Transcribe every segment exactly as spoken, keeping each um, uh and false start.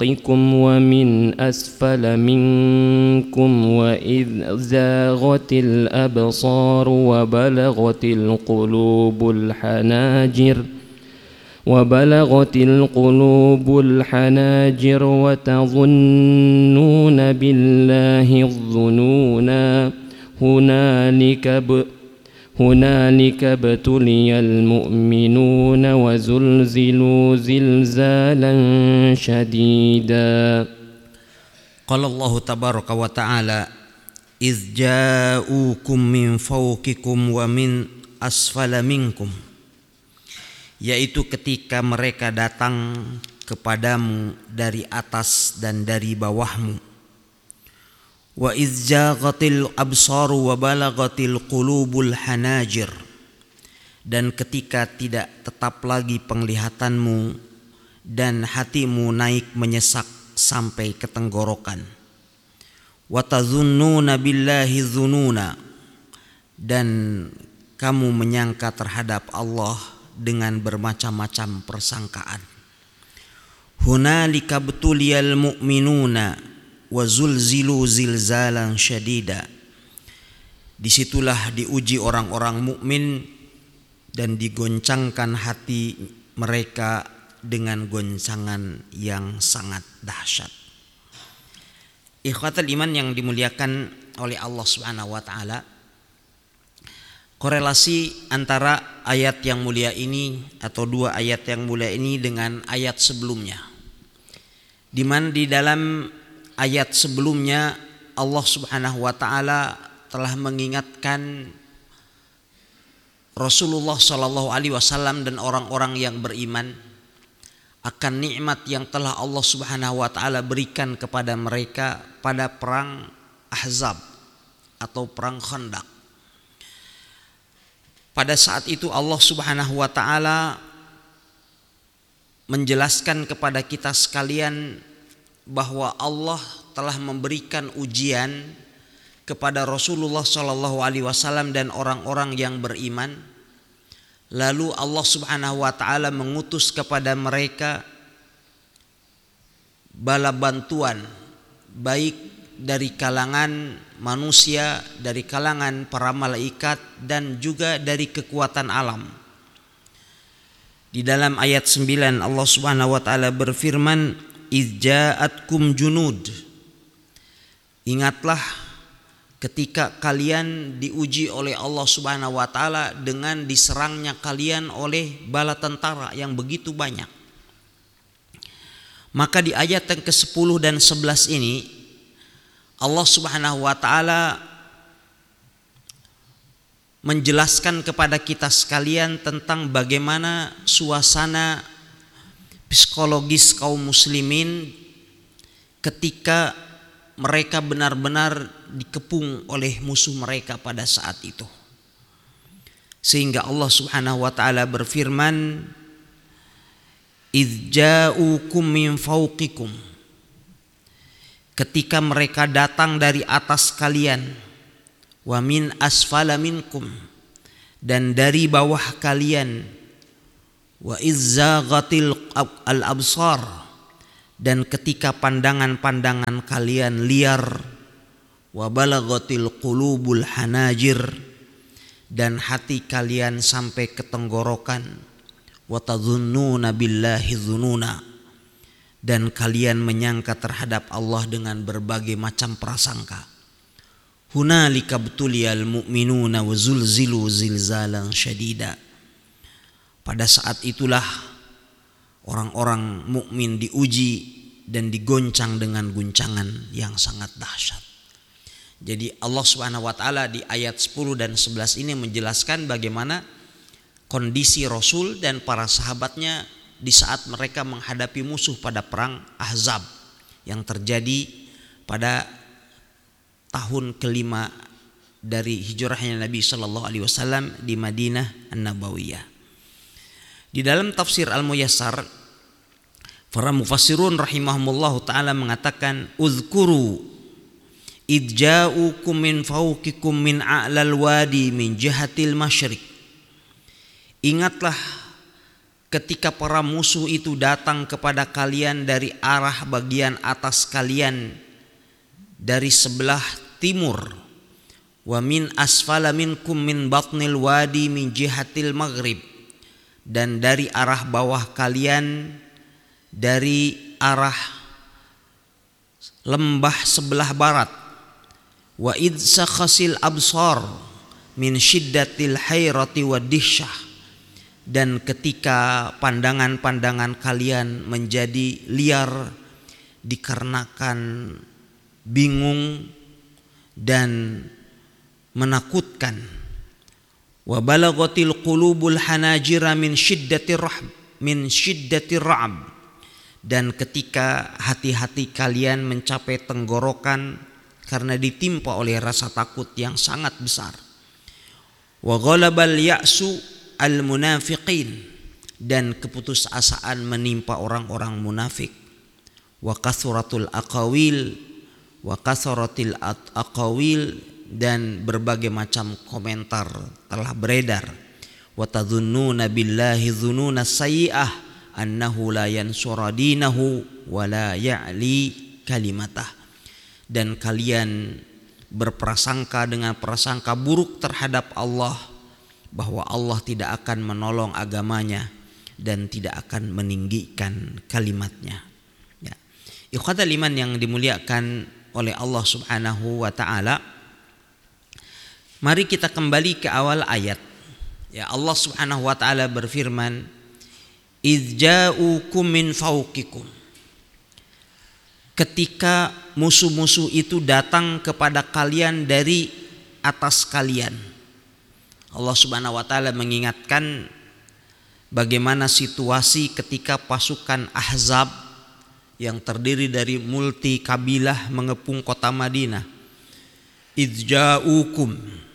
ومن أسفل منكم وإذ زاغت الأبصار وبلغت القلوب الحناجر وبلغت القلوب الحناجر وتظنون بالله الظنونا هنالك ب هنالك ابتلي المؤمنون وزلزلوا زلزالا شديدا. قال الله تبارك وتعالى إذ جاءوكم من فوقكم ومن أسفل منكم, yaitu ketika mereka datang kepadamu dari atas dan dari bawahmu. Wa iz jaghatil absaru wa balaghatil qulubul hanajir, dan ketika tidak tetap lagi penglihatanmu dan hatimu naik menyesak sampai ke tenggorokan. Wa tazunnuna billahi dzununa, dan kamu menyangka terhadap Allah dengan bermacam-macam persangkaan. Hunalika btuliyal mu'minuna wa zulzilu zilzalan syadida, disitulah diuji orang-orang mukmin dan digoncangkan hati mereka dengan goncangan yang sangat dahsyat. Ikhwatul iman yang dimuliakan oleh Allah Subhanahu wa taala, korelasi antara ayat yang mulia ini atau dua ayat yang mulia ini dengan ayat sebelumnya, di mana di dalam ayat sebelumnya Allah Subhanahu wa taala telah mengingatkan Rasulullah sallallahu alaihi wasallam dan orang-orang yang beriman akan nikmat yang telah Allah Subhanahu wa taala berikan kepada mereka pada perang Ahzab atau perang Khandaq. Pada saat itu Allah Subhanahu wa taala menjelaskan kepada kita sekalian bahwa Allah telah memberikan ujian kepada Rasulullah shallallahu alaihi wasallam dan orang-orang yang beriman. Lalu Allah Subhanahu wa taala mengutus kepada mereka bala bantuan, baik dari kalangan manusia, dari kalangan para malaikat, dan juga dari kekuatan alam. Di dalam ayat sembilan Allah Subhanahu wa taala berfirman, إِذْ جَاءَتْكُمْ جُنُودٌ, ingatlah ketika kalian diuji oleh Allah Subhanahu wa taala dengan diserangnya kalian oleh bala tentara yang begitu banyak. Maka di ayat yang kesepuluh dan sebelas ini Allah Subhanahu wa taala menjelaskan kepada kita sekalian tentang bagaimana suasana psikologis kaum muslimin ketika mereka benar-benar dikepung oleh musuh mereka pada saat itu. Sehingga Allah Subhanahu wa taala berfirman, "Idz ja'ukum min fawqikum", ketika mereka datang dari atas kalian, wa min asfala minkum, dan dari bawah kalian, wa izzaghatil al-absar, dan ketika pandangan-pandangan kalian liar, wa balaghatil qulubul hanajir, dan hati kalian sampai ke tenggorokan, wa tadhunnuna billahi dhununa, dan kalian menyangka terhadap Allah dengan berbagai macam prasangka. Hunalika btuliyal mu'minuna wa zulzilu zilzalan syadida. Pada saat itulah orang-orang mukmin diuji dan digoncang dengan guncangan yang sangat dahsyat. Jadi Allah Subhanahu wa taala di ayat sepuluh dan sebelas ini menjelaskan bagaimana kondisi Rasul dan para sahabatnya di saat mereka menghadapi musuh pada perang Ahzab yang terjadi pada tahun kelima dari hijrahnya Nabi sallallahu alaihi wasallam di Madinah An-Nabawiyah. Di dalam tafsir Al-Muyassar, para mufassirun rahimahumullah ta'ala mengatakan, "Uzkuru id ja'ukum min fawqikum min a'lal wadi min jihatil masyriq." Ingatlah ketika para musuh itu datang kepada kalian dari arah bagian atas kalian dari sebelah timur, wa min asfala minkum min batnil wadi min jihatil maghrib, dan dari arah bawah kalian dari arah lembah sebelah barat, wa id sakhasil absar min syiddatil hayrati wa dihsyah, dan ketika pandangan-pandangan kalian menjadi liar dikarenakan bingung dan menakutkan, wa balaghatil qulubul hanajira min syiddatir rahb min syiddatir ra'b, dan ketika hati-hati kalian mencapai tenggorokan karena ditimpa oleh rasa takut yang sangat besar, wa ghalabal ya'su al munafiqin, dan keputusasaan menimpa orang-orang munafik, wa kasratul aqawil wa kasratil aqawil, dan berbagai macam komentar telah beredar, wa tadhunnuna billahi dhununa sayyi'ah annahu la yansura dinahu wa la ya'li kalimatah, dan kalian berprasangka dengan prasangka buruk terhadap Allah bahwa Allah tidak akan menolong agamanya dan tidak akan meninggikan kalimatnya. Ya. Ikhwatal iman yang dimuliakan oleh Allah Subhanahu wa taala, mari kita kembali ke awal ayat. Ya, Allah Subhanahu wa taala berfirman, "Idz ja'ukum min fawqikum." Ketika musuh-musuh itu datang kepada kalian dari atas kalian. Allah Subhanahu wa taala mengingatkan bagaimana situasi ketika pasukan Ahzab yang terdiri dari multi kabilah mengepung kota Madinah. Idz ja'ukum,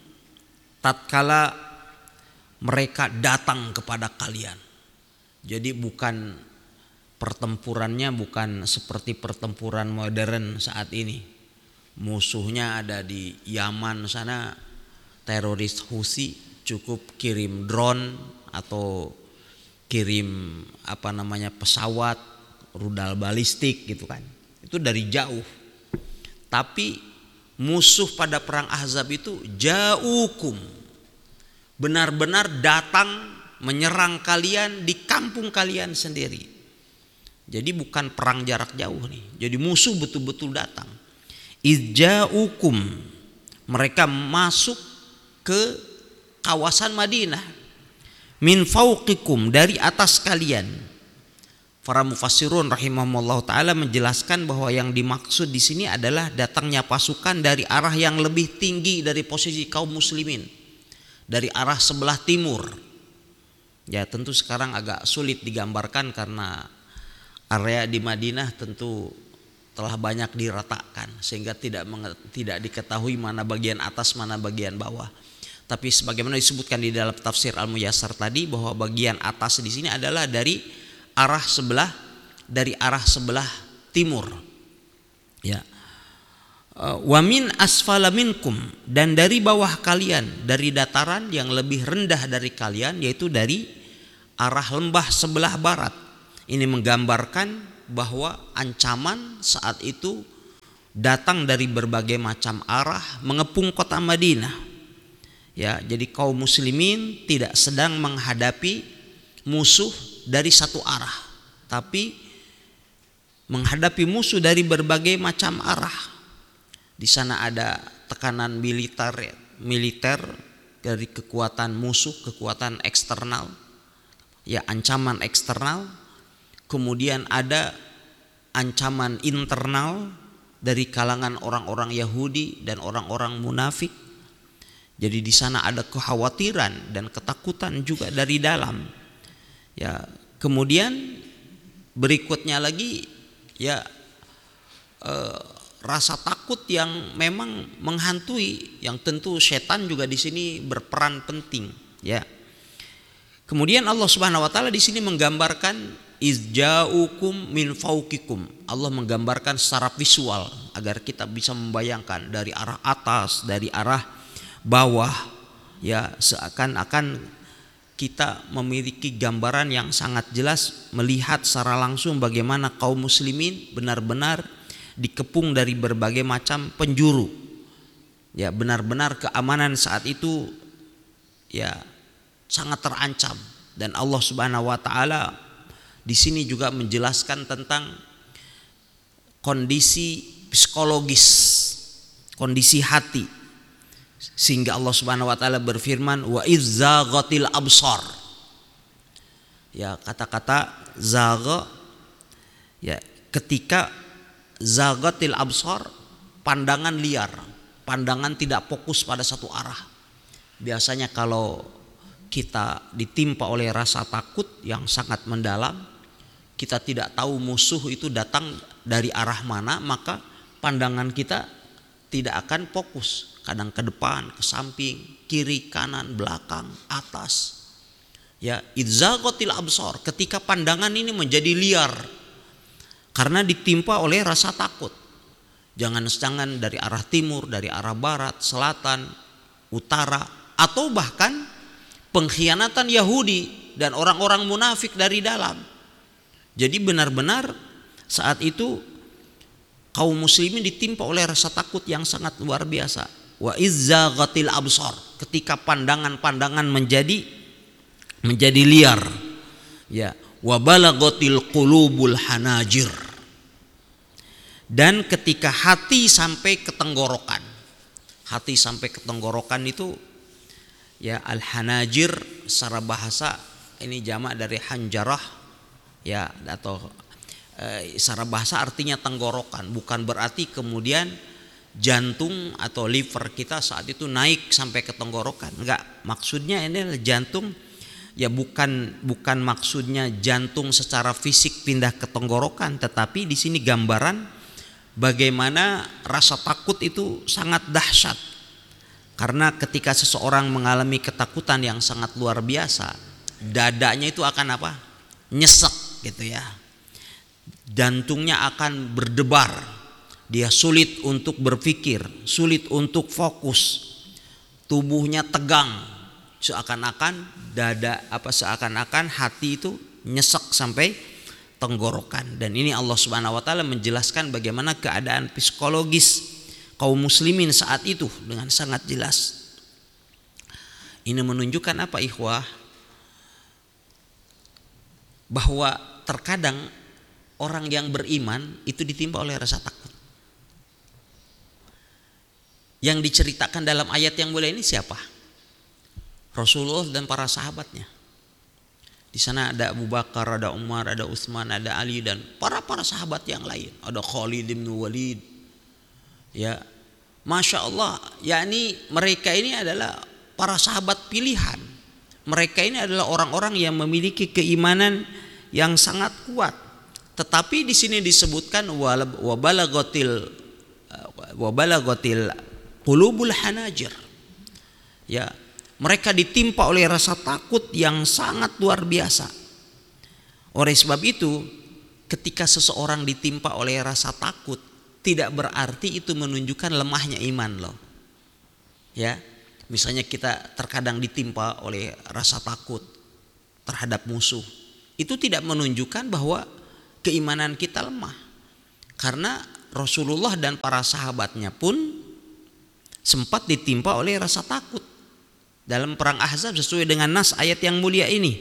tatkala mereka datang kepada kalian. Jadi bukan pertempurannya bukan seperti pertempuran modern saat ini. Musuhnya ada di Yaman sana, teroris Houthi, cukup kirim drone atau kirim apa namanya pesawat rudal balistik gitu kan. Itu dari jauh. Tapi musuh pada perang Ahzab itu ja'ukum, benar-benar datang menyerang kalian di kampung kalian sendiri. Jadi bukan perang jarak jauh nih. Jadi musuh betul-betul datang. Idza'ukum, mereka masuk ke kawasan Madinah. Min fauqikum, dari atas kalian. Para mufassirun rahimahumullah taala menjelaskan bahwa yang dimaksud di sini adalah datangnya pasukan dari arah yang lebih tinggi dari posisi kaum muslimin, dari arah sebelah timur. Ya, tentu sekarang agak sulit digambarkan karena area di Madinah tentu telah banyak diratakan sehingga tidak tidak diketahui mana bagian atas mana bagian bawah. Tapi sebagaimana disebutkan di dalam tafsir Al-Muyassar tadi, bahwa bagian atas di sini adalah dari arah sebelah dari arah sebelah timur. Ya. Wa min asfala minkum, dan dari bawah kalian, dari dataran yang lebih rendah dari kalian, yaitu dari arah lembah sebelah barat. Ini menggambarkan bahwa ancaman saat itu datang dari berbagai macam arah mengepung kota Madinah. Ya, jadi kaum muslimin tidak sedang menghadapi musuh dari satu arah, tapi menghadapi musuh dari berbagai macam arah. Di sana ada tekanan militer, militer dari kekuatan musuh, kekuatan eksternal, ya ancaman eksternal. Kemudian ada ancaman internal dari kalangan orang-orang Yahudi dan orang-orang munafik. Jadi di sana ada kekhawatiran dan ketakutan juga dari dalam. Ya, kemudian berikutnya lagi ya eh, rasa takut yang memang menghantui, yang tentu setan juga di sini berperan penting. Ya, kemudian Allah Subhanahu Wa Taala di sini menggambarkan izja'ukum min fauqikum. Allah menggambarkan secara visual agar kita bisa membayangkan dari arah atas, dari arah bawah, ya seakan-akan kita memiliki gambaran yang sangat jelas melihat secara langsung bagaimana kaum muslimin benar-benar dikepung dari berbagai macam penjuru. Ya, benar-benar keamanan saat itu ya sangat terancam, dan Allah Subhanahu wa taala di sini juga menjelaskan tentang kondisi psikologis, kondisi hati, sehingga Allah Subhanahu wa taala berfirman wa izzaghatil absar. Ya, kata-kata zagha ya ketika zaghatil absar, pandangan liar, pandangan tidak fokus pada satu arah. Biasanya kalau kita ditimpa oleh rasa takut yang sangat mendalam, kita tidak tahu musuh itu datang dari arah mana, maka pandangan kita tidak akan fokus. Kadang ke depan, ke samping, kiri, kanan, belakang, atas. Ya, idzaghatil absar, ketika pandangan ini menjadi liar karena ditimpa oleh rasa takut. Jangan-jangan dari arah timur, dari arah barat, selatan, utara, atau bahkan pengkhianatan Yahudi dan orang-orang munafik dari dalam. Jadi benar-benar saat itu kaum muslimin ditimpa oleh rasa takut yang sangat luar biasa. Wa izzaghatil absar, ketika pandangan-pandangan menjadi menjadi liar. Ya, wa balaghatil qulubul hanajir. Dan ketika hati sampai ke tenggorokan. Hati sampai ke tenggorokan itu ya al-hanajir secara bahasa ini jamak dari hanjarah ya, atau e, secara bahasa artinya tenggorokan, bukan berarti kemudian jantung atau liver kita saat itu naik sampai ke tenggorokan. Enggak, maksudnya ini adalah jantung ya, bukan bukan maksudnya jantung secara fisik pindah ke tenggorokan, tetapi di sini gambaran bagaimana rasa takut itu sangat dahsyat. Karena ketika seseorang mengalami ketakutan yang sangat luar biasa, dadanya itu akan apa? Nyesek gitu ya. Jantungnya akan berdebar. Dia sulit untuk berpikir, sulit untuk fokus. Tubuhnya tegang. Seakan-akan dada apa seakan-akan hati itu nyesek sampai tenggorokan. Dan ini Allah Subhanahu wa taala menjelaskan bagaimana keadaan psikologis kaum muslimin saat itu dengan sangat jelas. Ini menunjukkan apa, ikhwah? Bahwa terkadang orang yang beriman itu ditimpa oleh rasa takut. Yang diceritakan dalam ayat yang mulia ini siapa? Rasulullah dan para sahabatnya. Di sana ada Abu Bakar, ada Umar, ada Utsman, ada Ali dan para para sahabat yang lain. Ada Khalid bin Walid. Ya, Masya Allah, yakni mereka ini adalah para sahabat pilihan. Mereka ini adalah orang-orang yang memiliki keimanan yang sangat kuat. Tetapi di sini disebutkan wabalaghatil wabalaghatil qulubul hanajir. Ya, mereka ditimpa oleh rasa takut yang sangat luar biasa. Oleh sebab itu, ketika seseorang ditimpa oleh rasa takut, tidak berarti itu menunjukkan lemahnya iman loh. Ya, misalnya kita terkadang ditimpa oleh rasa takut terhadap musuh, itu tidak menunjukkan bahwa keimanan kita lemah. Karena Rasulullah dan para sahabatnya pun sempat ditimpa oleh rasa takut dalam perang Ahzab sesuai dengan nas ayat yang mulia ini.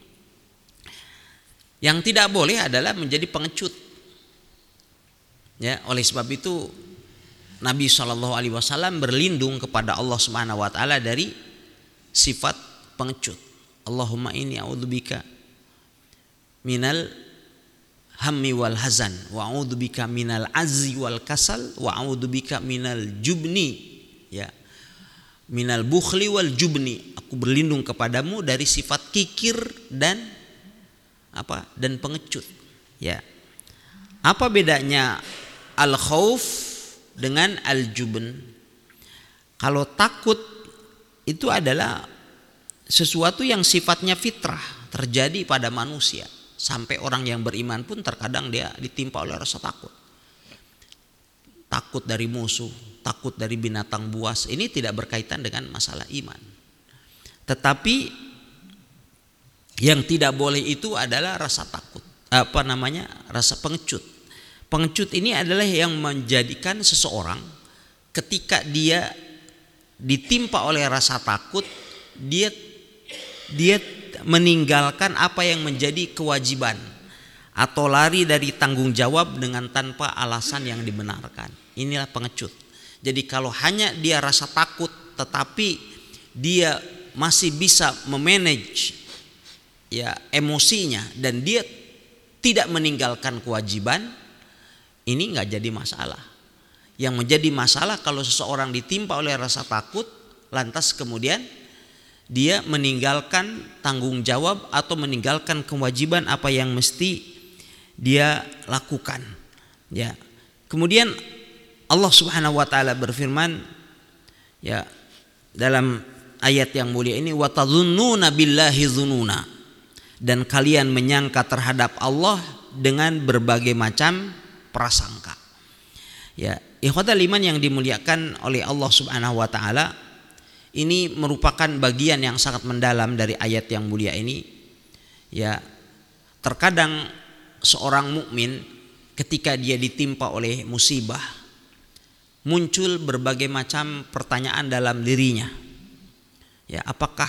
Yang tidak boleh adalah menjadi pengecut. Ya, oleh sebab itu Nabi shallallahu alaihi wasallam berlindung kepada Allah Subhanahu wa taala dari sifat pengecut. Allahumma inni a'udzubika minal hammi wal hazan wa a'udzubika minal azzi wal kasal wa a'udzubika minal jubni, ya, minal bukhli wal jubni. Aku berlindung kepadamu dari sifat kikir dan apa? Dan pengecut. Ya. Apa bedanya al-khauf dengan al-jubn? Kalau takut itu adalah sesuatu yang sifatnya fitrah terjadi pada manusia. Sampai orang yang beriman pun terkadang dia ditimpa oleh rasa takut. Takut dari musuh, takut dari binatang buas. Ini tidak berkaitan dengan masalah iman. Tetapi Yang tidak boleh itu adalah rasa takut, apa namanya, rasa pengecut. Pengecut ini adalah yang menjadikan seseorang ketika dia ditimpa oleh rasa takut, dia dia meninggalkan apa yang menjadi kewajiban atau lari dari tanggung jawab dengan tanpa alasan yang dibenarkan. Inilah pengecut. Jadi kalau hanya dia rasa takut tetapi dia masih bisa memanage ya emosinya dan dia tidak meninggalkan kewajiban, ini nggak jadi masalah. Yang menjadi masalah kalau seseorang ditimpa oleh rasa takut lantas kemudian dia meninggalkan tanggung jawab atau meninggalkan kewajiban apa yang mesti dia lakukan. Ya. Kemudian Allah Subhanahu wa taala berfirman ya dalam ayat yang mulia ini, wa tadhunnuna billahi dhununa, dan kalian menyangka terhadap Allah dengan berbagai macam prasangka. Ya, ikhwatal iman yang dimuliakan oleh Allah Subhanahu wa taala, ini merupakan bagian yang sangat mendalam dari ayat yang mulia ini. Ya, terkadang seorang mukmin ketika dia ditimpa oleh musibah, muncul berbagai macam pertanyaan dalam dirinya. Ya, apakah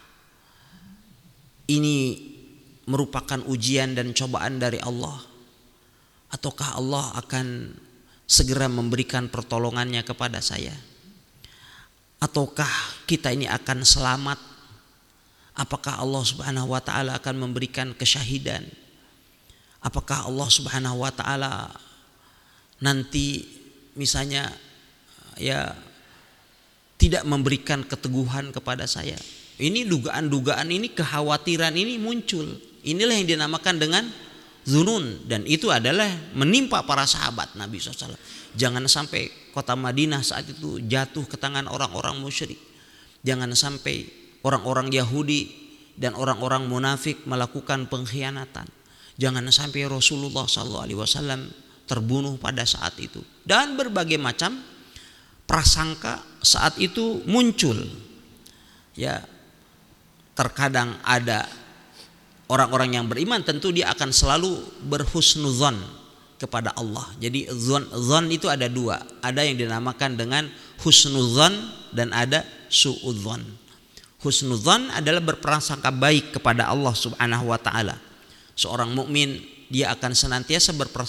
ini merupakan ujian dan cobaan dari Allah, ataukah Allah akan segera memberikan pertolongannya kepada saya, ataukah kita ini akan selamat, apakah Allah Subhanahu wa taala akan memberikan kesyahidan, apakah Allah Subhanahu wa taala nanti misalnya ya tidak memberikan keteguhan kepada saya. Ini dugaan-dugaan ini, kekhawatiran ini muncul. Inilah yang dinamakan dengan zunun, dan itu adalah menimpa para sahabat Nabi shallallahu alaihi wasallam. Jangan sampai kota Madinah saat itu jatuh ke tangan orang-orang musyrik. Jangan sampai orang-orang Yahudi dan orang-orang munafik melakukan pengkhianatan. Jangan sampai Rasulullah shallallahu alaihi wasallam terbunuh pada saat itu. Dan berbagai macam prasangka saat itu muncul. Ya, terkadang ada orang-orang yang beriman, tentu dia akan selalu berhusnudzon kepada Allah. Jadi zon, zon itu ada dua, ada yang dinamakan dengan husnudzon dan ada suudzon. Husnudzon adalah berprasangka baik kepada Allah Subhanahu wa taala. Seorang mukmin dia akan senantiasa berprasangka